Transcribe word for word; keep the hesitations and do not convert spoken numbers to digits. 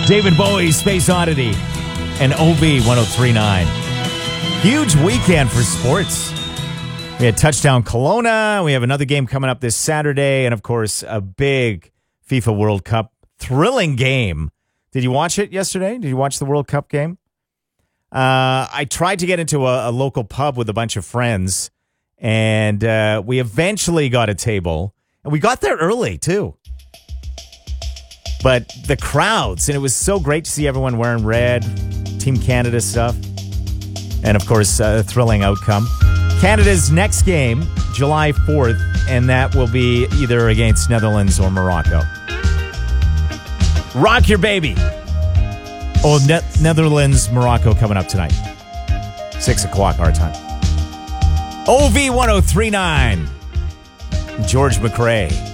David Bowie, Space Oddity, and O V ten thirty-nine. Huge weekend for sports. We had touchdown Kelowna. We have another game coming up this Saturday. And, of course, a big FIFA World Cup thrilling game. Did you watch it yesterday? Did you watch the World Cup game? Uh, I tried to get into a, a local pub with a bunch of friends, and uh, we eventually got a table. And we got there early, too. But the crowds, and it was so great to see everyone wearing red, Team Canada stuff. And, of course, a thrilling outcome. Canada's next game, July fourth, and that will be either against Netherlands or Morocco. Rock your baby. Oh, ne- Netherlands, Morocco coming up tonight. Six o'clock our time. O V ten thirty-nine. George McRae.